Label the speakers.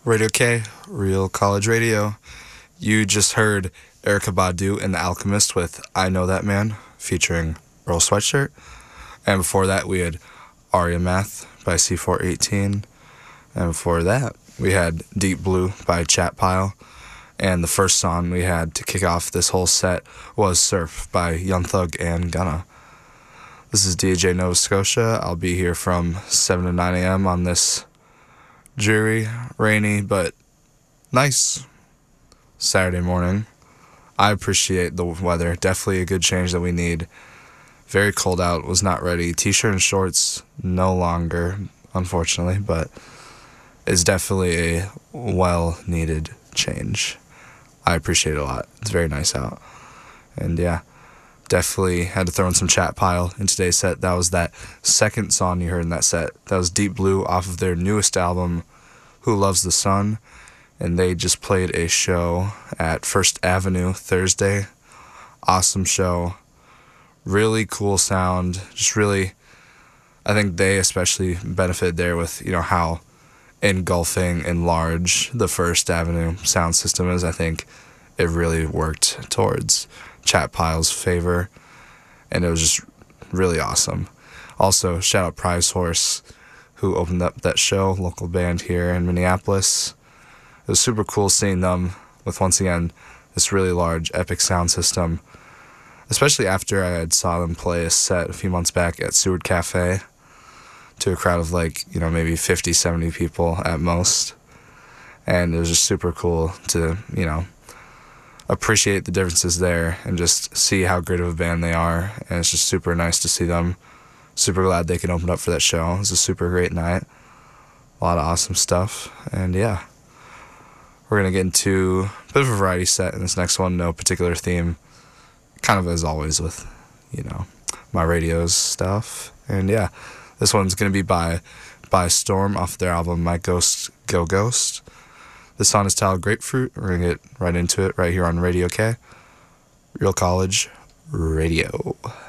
Speaker 1: Radio K, Real College Radio. You just heard Erykah Badu and The Alchemist with I Know That Man, featuring Earl Sweatshirt. And before that, we had Aria Math by C418. And before that, we had Deep Blue by Chat Pile. And the first song we had to kick off this whole set was Surf by Young Thug and Gunna. This is DJ Nova Scotia. I'll be here from 7 to 9 a.m. on this dreary, rainy, but nice Saturday morning. I appreciate the weather. Definitely a good change that we need. Very cold out. Was not ready. T-shirt and shorts no longer, unfortunately, but it's definitely a well-needed change. I appreciate it a lot. It's very nice out. And yeah, definitely had to throw in some Chat Pile in today's set. That was that second song you heard in that set. That was Deep Blue off of their newest album, Who Loves the Sun. And they just played a show at First Avenue Thursday. Awesome show. Really cool sound. Just really, I think they especially benefited there with, how engulfing and large the First Avenue sound system is. I think it really worked towards Chat Pile's favor, and it was just really awesome. Also, shout out Prize Horse, who opened up that show, local band here in Minneapolis. It was super cool seeing them with, once again, this really large, epic sound system, especially after I had saw them play a set a few months back at Seward Cafe to a crowd of maybe 50, 70 people at most. And it was just super cool to, appreciate the differences there and just see how great of a band they are. And it's just super nice to see them. Super glad they can open up for that show. It was a super great night. A lot of awesome stuff. And yeah, we're going to get into a bit of a variety set in this next one. No particular theme. Kind of as always with, my radio's stuff. And yeah, this one's going to be by Storm off their album My Ghost Go Ghost. The song is titled Grapefruit. We're going to get right into it right here on Radio K. Real College Radio.